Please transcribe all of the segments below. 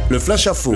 Le Flash Info.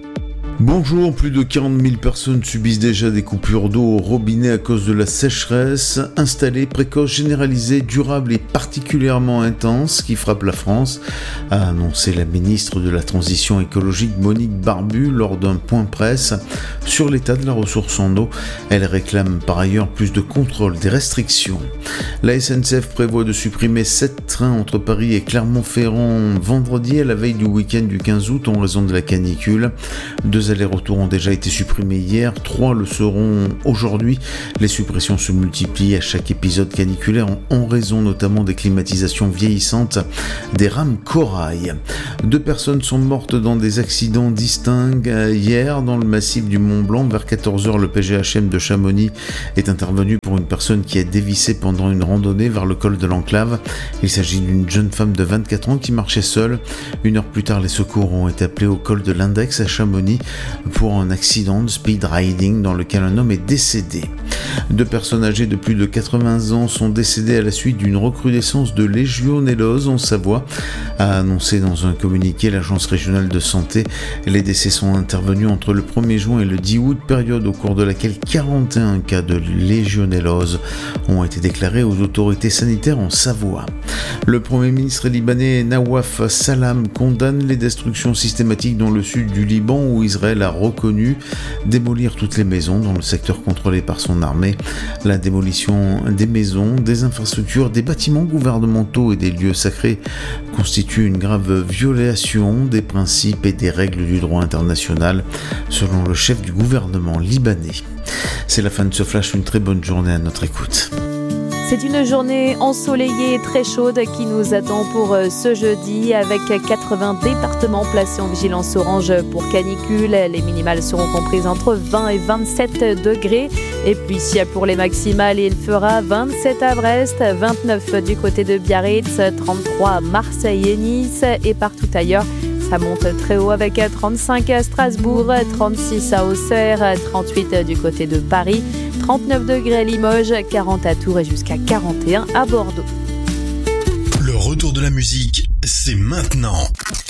Bonjour, plus de 40 000 personnes subissent déjà des coupures d'eau au robinet à cause de la sécheresse installée, précoce, généralisée, durable et particulièrement intense qui frappe la France, a annoncé la ministre de la Transition écologique Monique Barbu lors d'un point presse sur l'état de la ressource en eau. Elle réclame par ailleurs plus de contrôle des restrictions. La SNCF prévoit de supprimer 7 trains entre Paris et Clermont-Ferrand vendredi à la veille du week-end du 15 août en raison de la canicule. 2 allers-retours ont déjà été supprimés hier, 3 le seront aujourd'hui. Les suppressions se multiplient à chaque épisode caniculaire en raison notamment des climatisations vieillissantes des rames corail. 2 personnes sont mortes dans des accidents distincts hier dans le massif du Mont-Blanc. Vers 14h, le PGHM de Chamonix est intervenu pour une personne qui a dévissé pendant une randonnée vers le col de l'Enclave. Il s'agit d'une jeune femme de 24 ans qui marchait seule. 1 heure plus tard, les secours ont été appelés au col de l'Index à Chamonix pour un accident de speed riding dans lequel un homme est décédé. 2 personnes âgées de plus de 80 ans sont décédées à la suite d'une recrudescence de légionellose en Savoie, a annoncé dans un communiqué l'Agence régionale de santé. Les décès sont intervenus entre le 1er juin et le 10 août, période au cours de laquelle 41 cas de légionellose ont été déclarés aux autorités sanitaires en Savoie. Le Premier ministre libanais Nawaf Salam condamne les destructions systématiques dans le sud du Liban où Israël a reconnu démolir toutes les maisons dans le secteur contrôlé par son armée. La démolition des maisons, des infrastructures, des bâtiments gouvernementaux et des lieux sacrés constitue une grave violation des principes et des règles du droit international, selon le chef du gouvernement libanais. C'est la fin de ce flash, une très bonne journée à notre écoute. C'est une journée ensoleillée et très chaude qui nous attend pour ce jeudi avec 80 départements placés en vigilance orange pour canicule. Les minimales seront comprises entre 20 et 27 degrés. Et puis pour les maximales, il fera 27 à Brest, 29 du côté de Biarritz, 33 à Marseille et Nice et partout ailleurs. Ça monte très haut avec 35 à Strasbourg, 36 à Auxerre, 38 du côté de Paris, 39 degrés à Limoges, 40 à Tours et jusqu'à 41 à Bordeaux. Le retour de la musique, c'est maintenant.